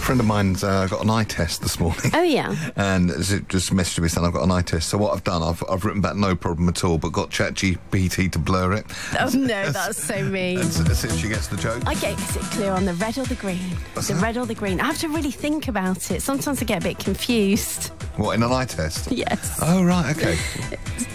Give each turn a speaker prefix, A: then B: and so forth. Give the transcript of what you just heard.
A: friend of mine's got an eye test this morning.
B: Oh, yeah.
A: And it just messaged me saying I've got an eye test. So what I've done, I've written back no problem at all, but got ChatGPT to blur it.
B: Oh, no, that's so mean.
A: And see if she gets the joke.
B: Okay, is it clear on the red or the green? Red or the green? I have to really think about it. Sometimes I get a bit confused.
A: What, in an eye test?
B: Yes.
A: Oh, right, okay.